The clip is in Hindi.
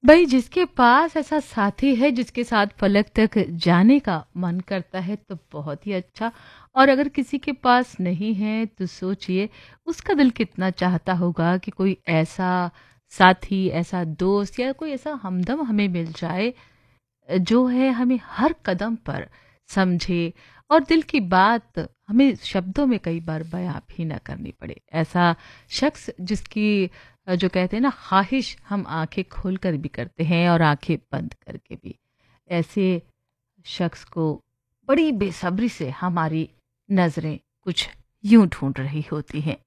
भाई जिसके पास ऐसा साथी है जिसके साथ फलक तक जाने का मन करता है तो बहुत ही अच्छा। और अगर किसी के पास नहीं है तो सोचिए उसका दिल कितना चाहता होगा कि कोई ऐसा साथी, ऐसा दोस्त या कोई ऐसा हमदम हमें मिल जाए जो है हमें हर कदम पर समझे और दिल की बात हमें शब्दों में कई बार बयां भी ना करनी पड़े। ऐसा शख्स जिसकी जो कहते हैं ना ख्वाहिश हम आंखें खोल कर भी करते हैं और आंखें बंद करके भी। ऐसे शख्स को बड़ी बेसब्री से हमारी नज़रें कुछ यूं ढूंढ रही होती हैं।